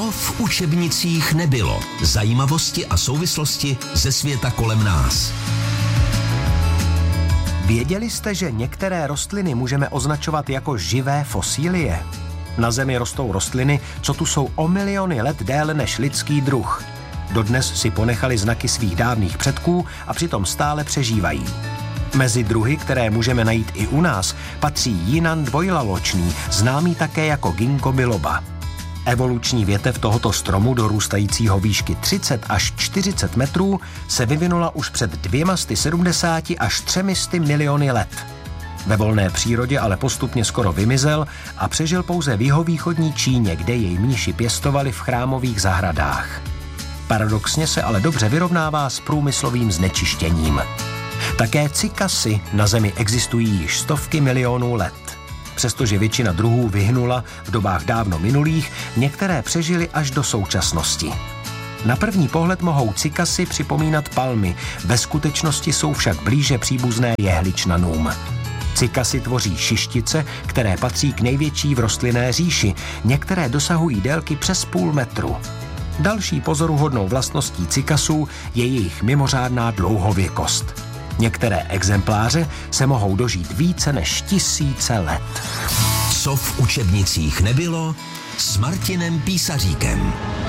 Co v učebnicích nebylo? Zajímavosti a souvislosti ze světa kolem nás. Věděli jste, že některé rostliny můžeme označovat jako živé fosílie? Na Zemi rostou rostliny, co tu jsou o miliony let déle než lidský druh. Dodnes si ponechali znaky svých dávných předků a přitom stále přežívají. Mezi druhy, které můžeme najít i u nás, patří jinan dvojlaločný, známý také jako ginkgo biloba. Evoluční větev tohoto stromu, dorůstajícího výšky 30 až 40 metrů, se vyvinula už před 270 až 300 miliony let. Ve volné přírodě ale postupně skoro vymizel a přežil pouze v jihovýchodní Číně, kde jej mniši pěstovali v chrámových zahradách. Paradoxně se ale dobře vyrovnává s průmyslovým znečištěním. Také cykasy na Zemi existují již stovky milionů let. Přestože většina druhů vyhnula v dobách dávno minulých, některé přežily až do současnosti. Na první pohled mohou cykasy připomínat palmy, ve skutečnosti jsou však blíže příbuzné jehličnanům. Cykasy tvoří šištice, které patří k největší v rostlinné říši, některé dosahují délky přes půl metru. Další pozoruhodnou vlastností cykasů je jejich mimořádná dlouhověkost. Některé exempláře se mohou dožít více než 1000 let. Co v učebnicích nebylo? S Martinem Písaříkem.